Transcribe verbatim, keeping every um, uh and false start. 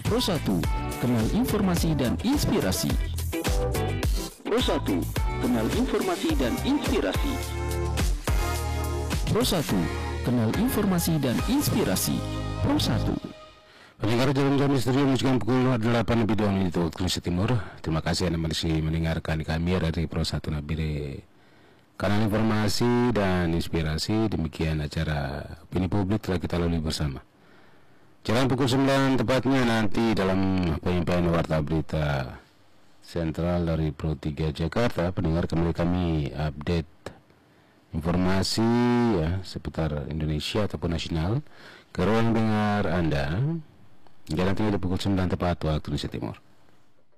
Pro satu, kenal informasi dan inspirasi. Pro satu, kenal informasi dan inspirasi. Pro satu, kenal informasi dan inspirasi. Pro satu. Pendengar Jalan Jalan Studio menunjukkan pukul delapan lebih dua menit waktu Indonesia Timur. Terima kasih Anda masih mendengarkan kami dari Pro satu Nabire, kanal informasi dan inspirasi. Demikian acara opini publik telah kita lalui bersama. Jalan pukul sembilan tepatnya nanti dalam penyampaian warta berita sentral dari Pro tiga Jakarta. Pendengar kembali kami update informasi ya seputar Indonesia ataupun nasional ke ruang dengar Anda. Hingga nanti di pukul sembilan tepat waktu Indonesia Timur.